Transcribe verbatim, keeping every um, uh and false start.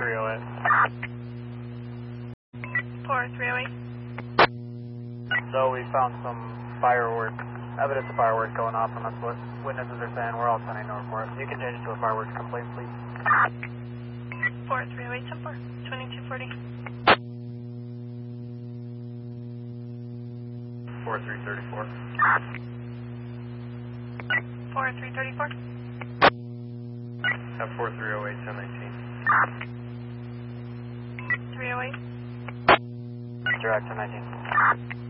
three oh eight. four three oh eight. So we found some fireworks, evidence of fireworks going off, and that's what witnesses are saying. We're all sending a report. You can change it to a fireworks complaint, please. four three oh eight, ten four, twenty-two forty. four three thirty-four. four three thirty-four. Have four three oh eight, ten nineteen. three oh eight. Direct ten nineteen.